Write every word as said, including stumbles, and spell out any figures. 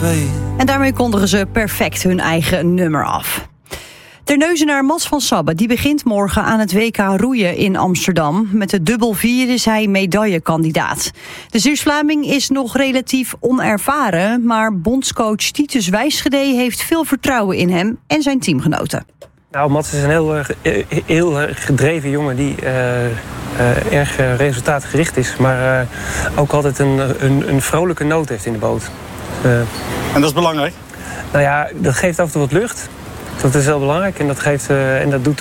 twee. En daarmee kondigen ze perfect hun eigen nummer af. Terneuzenaar Mats van Sabbe die begint morgen aan het W K roeien in Amsterdam. Met de dubbel vier is hij medaillekandidaat. De Zuurs-Vlaming is nog relatief onervaren, maar bondscoach Titus Wijsgede heeft veel vertrouwen in hem en zijn teamgenoten. Nou, Mats is een heel, heel gedreven jongen die uh, uh, erg uh, resultaatgericht is, maar uh, ook altijd een, een, een vrolijke noot heeft in de boot. Uh, en dat is belangrijk? Nou ja, dat geeft af en toe wat lucht. Dat is heel belangrijk en dat, geeft, uh, en dat doet